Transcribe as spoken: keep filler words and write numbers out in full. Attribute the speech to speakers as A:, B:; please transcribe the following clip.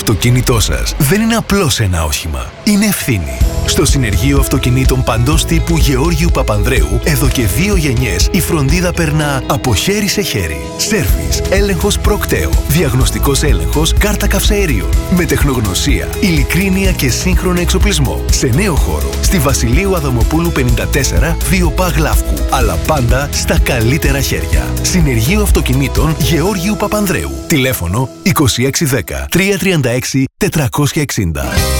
A: αυτοκίνητό σας δεν είναι απλώς ένα όχημα. Είναι ευθύνη. Στο Συνεργείο Αυτοκινήτων παντός τύπου Γεώργιου Παπανδρέου, εδώ και δύο γενιές, η φροντίδα περνά από χέρι σε χέρι. Σέρβις, έλεγχος προκτέο, διαγνωστικός έλεγχος, κάρτα καυσαερίων. Με τεχνογνωσία, ειλικρίνεια και σύγχρονο εξοπλισμό. Σε νέο χώρο, στη Βασιλείου Αδαμοπούλου πενήντα τέσσερα, δύο Π Γλαύκου. Αλλά πάντα στα καλύτερα χέρια. Συνεργείο Αυτοκινήτων Γεώργιου Παπανδρέου. Τηλέφωνο είκοσι έξι δέκα τριακόσια τριάντα έξι τετρακόσια εξήντα.